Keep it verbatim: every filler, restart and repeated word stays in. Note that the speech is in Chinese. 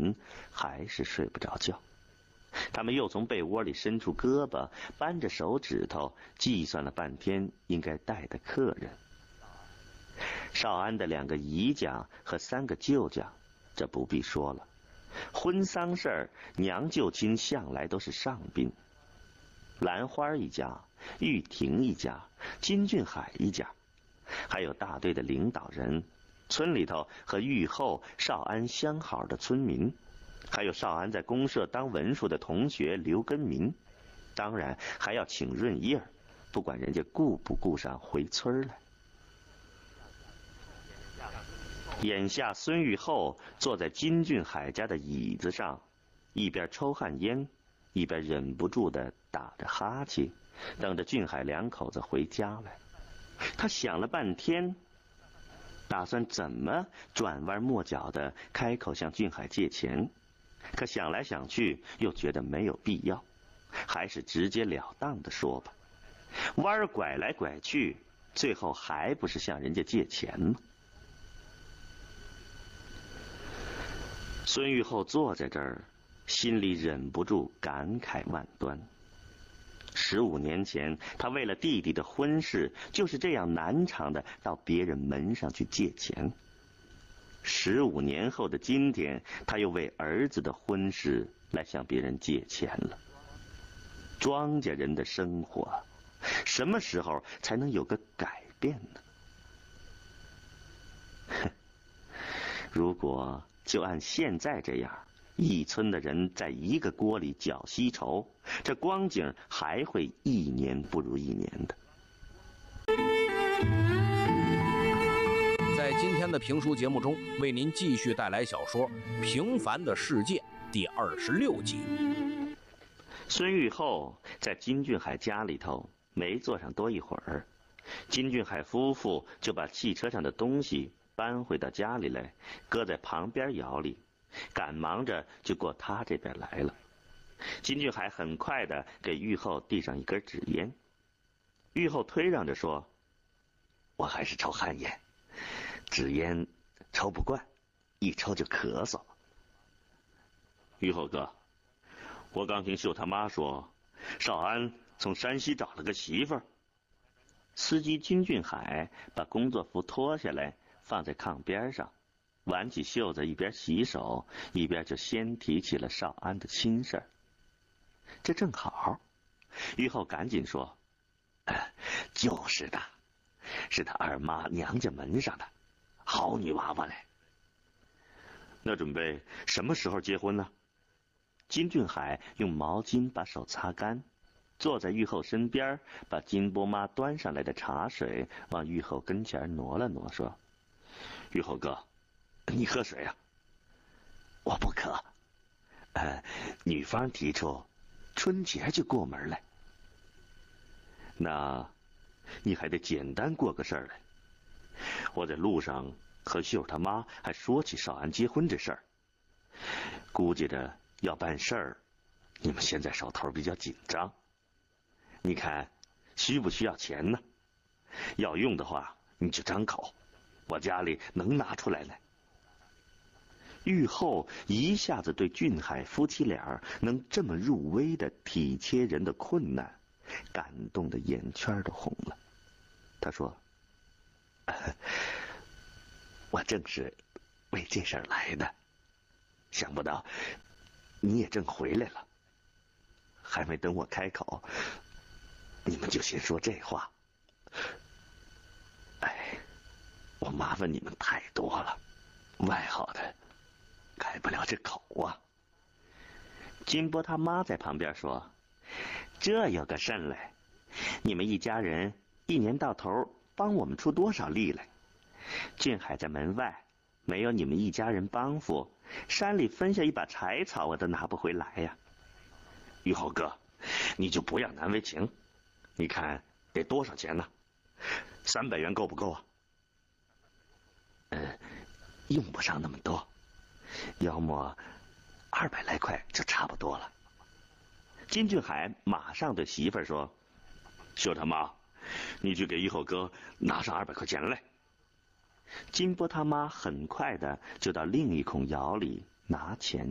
人还是睡不着觉。他们又从被窝里伸出胳膊，扳着手指头计算了半天应该带的客人。少安的两个姨家和三个舅家，这不必说了。婚丧事儿，娘舅亲向来都是上宾。兰花一家、玉婷一家、金俊海一家，还有大队的领导人，村里头和玉后、少安相好的村民，还有少安在公社当文书的同学刘根民，当然还要请润叶儿，不管人家顾不顾上回村来。眼下孙玉厚坐在金俊海家的椅子上，一边抽旱烟，一边忍不住地打着哈欠，等着俊海两口子回家来。他想了半天，打算怎么转弯抹角地开口向俊海借钱，可想来想去又觉得没有必要，还是直截了当地说吧。弯拐来拐去，最后还不是向人家借钱吗？孙玉厚坐在这儿，心里忍不住感慨万端。十五年前，他为了弟弟的婚事，就是这样难偿的到别人门上去借钱。十五年后的今天，他又为儿子的婚事来向别人借钱了。庄稼人的生活，什么时候才能有个改变呢？哼，如果就按现在这样，一村的人在一个锅里搅稀稠，这光景还会一年不如一年的。 在今天的评书节目中，为您继续带来小说《平凡的世界》第二十六集。 孙玉厚在金俊海家里头没坐上多一会儿，金俊海夫妇就把汽车上的东西搬回到家里来，搁在旁边窑里，赶忙着就过他这边来了。金俊海很快的给玉厚递上一根纸烟，玉厚推让着说：“我还是抽旱烟，纸烟抽不惯，一抽就咳嗽。”玉厚哥，我刚听秀他妈说，少安从山西找了个媳妇儿。司机金俊海把工作服脱下来放在炕边上，挽起袖子，一边洗手一边就先提起了少安的亲事儿。这正好，玉厚赶紧说：“就是的，是他二妈娘家门上的好女娃娃嘞。”那准备什么时候结婚呢？金俊海用毛巾把手擦干，坐在玉厚身边，把金波妈端上来的茶水往玉厚跟前挪了挪，说：“玉厚哥，你喝水啊？”“我不渴。呃，女方提出春节就过门来。”“那你还得简单过个事儿来。我在路上和秀他妈还说起少安结婚这事儿，估计着要办事儿，你们现在手头比较紧张，你看需不需要钱呢？要用的话你就张口，我家里能拿出来来。”玉厚一下子对俊海夫妻俩能这么入微的体贴人的困难感动的眼圈都红了。他说：“我正是为这事儿来的，想不到你也正回来了。还没等我开口，你们就先说这话。哎，我麻烦你们太多了，外好的开不了这口啊。”金波他妈在旁边说：“这有个甚来？你们一家人一年到头帮我们出多少力来？俊海在门外，没有你们一家人帮扶，山里分下一把柴草我都拿不回来呀。玉厚哥，你就不要难为情，你看得多少钱呢？三百元够不够啊？”“呃，用不上那么多，要么二百来块就差不多了。”金俊海马上对媳妇儿说：“秀他妈，你去给玉厚哥拿上二百块钱来。”金波他妈很快的就到另一孔窑里拿钱